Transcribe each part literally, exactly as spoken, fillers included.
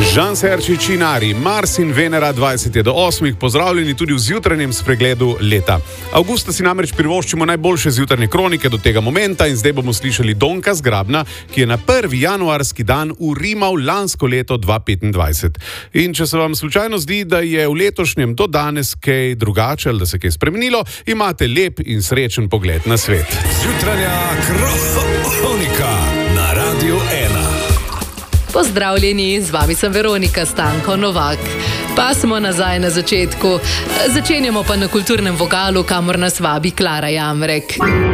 Žan Serčič in Ari, Mars in Venera dvajset do osmih, pozdravljeni tudi v zjutranjem spregledu leta. Avgusta si namreč privoščimo najboljše zjutranje kronike do tega momenta in zdaj bomo slišali Donka Zgrabna, ki je na prvi januarski dan urimal lansko leto dva tisoč petindvajset. In če se vam slučajno zdi, da je v letošnjem do danes kaj drugače ali da se kaj spremenilo, imate lep in srečen pogled na svet. Zjutranja kronika na Radiu ena. Pozdravljeni, z vami sem Veronika Stanko Novak. Pa smo nazaj na začetku. Začenjamo pa na kulturnem vogalu, kamor nas vabi Klara Jamrek.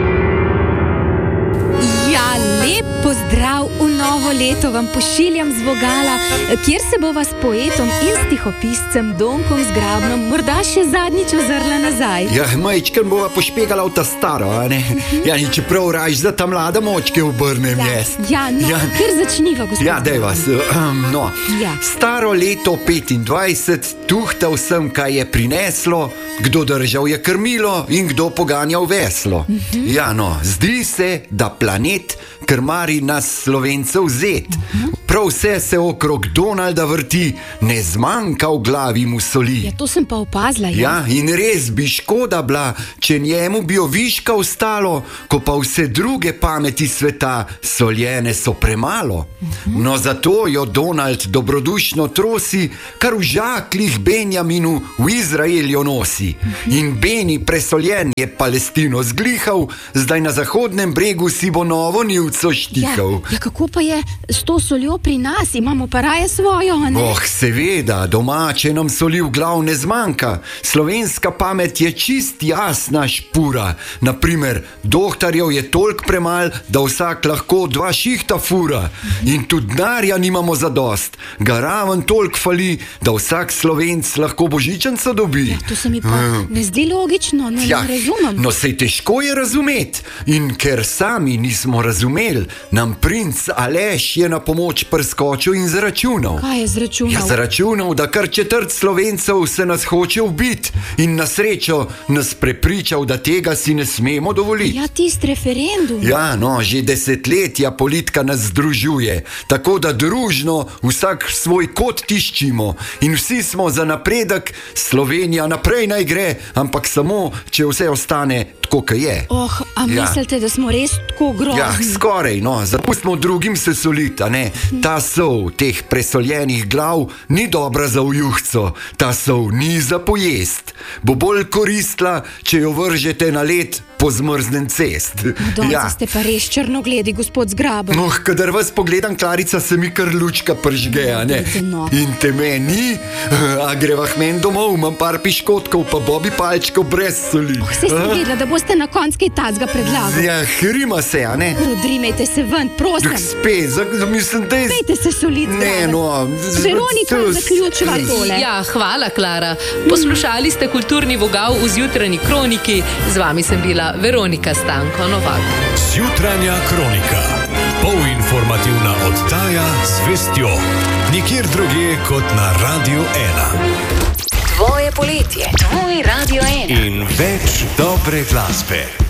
Ja, lep pozdrav v novo leto vam pošiljam z vogala, kjer se bova s poetom in stihopiscem Donkom Zgrabnom morda še zadnjič ozrla nazaj. Ja, majčken bova pošpegala v ta staro, a ne? Ja, ni čeprav raž za ta mlada močke obrnem Ja, jaz. ja, no, Ja. kjer začniva, gospod? Ja, daj vas. Um, no. Ja. Staro leto petindvajset, tuhtal sem, kaj je prineslo, kdo držal je krmilo in kdo poganjal veslo. Mhm. Ja, no, zdi se, da planet krmari nas Slovencev zet. Prav vse se okrog Donalda vrti, ne zmanjka v glavi mu soli. Ja, to sem pa opazila, ja. Ja, in res bi škoda bila, če njemu bi oviška ostalo, ko pa vse druge pameti sveta soljene so premalo. No, zato jo Donald dobrodušno trosi, kar v žaklih Benjaminu v Izraeljo nosi. In Beni presoljen je Palestino zglihal, zdaj na zahodnem bregu si bo novo nivco Ja, štihal. ja, kako pa je s to soljo pri nas? Imamo pa raje svojo, a ne? Oh, seveda, domače nam soli v glav ne zmanjka. Slovenska pamet je čist jasna špura. Naprimer, dohtarjev je toliko premal, da vsak lahko dva šihta fura. In tudi denarja nimamo zadost. Ga raven toliko fali, da vsak Slovenc lahko božičnico dobi. Ja, to se mi pa ne zdi logično, ne, Ja, ne razumem. no sej težko je razumeti. In ker sami nismo razumeli, nam princ Aleš je na pomoč prskočil in zračunal. Kaj je zračunal? Ja, zračunal, da kar četrt Slovencev se nas hoče ubiti in na srečo nas prepričal, da tega si ne smemo dovoliti. Ja, tist referendum. Ja, no, že desetletja politika nas združuje, tako da družno vsak svoj kot tiščimo in vsi smo za napredek, Slovenija naprej naj gre, ampak samo, če vse ostane tako, kot je. Oh, a Ja. mislite, da smo res tako grozni? Ja, skoraj, no, zapustimo drugim se soliti, a ne. Ta sol teh presoljenih glav ni dobra za ujuhco, ta sol ni za pojest. Bo bolj koristila, če jo vržete na led po zmrznen cest. Donci ja. ste pa res črnogledi, gospod Zgraben. No, kadar vas pogledam, Klarica, se mi kar lučka pržge, a ne? No. In te meni, a greva k meni domov, imam par piškotkov, pa bobi palčkov brez soli. Oh, saj sem vedela, da boste na konc kaj tacga predlagali. Ja, hrima se, a ne? Rodrimejte se ven, prosim. Dok spet, za- mislim, da je... Dajte se soliti. Ne, no... Veronika, to- zaključiva tole. Ja, hvala, Klara. Poslušali ste kulturni vogal v zjutrajni kroniki. Z vami sem bila Veronika Stanko Novak. Zjutranja kronika. Polinformativna oddaja z vestjo. Nikjer drugje kot na Radiu ena. Tvoje poletje, tvoj Radio ena. In več dobre glasbe.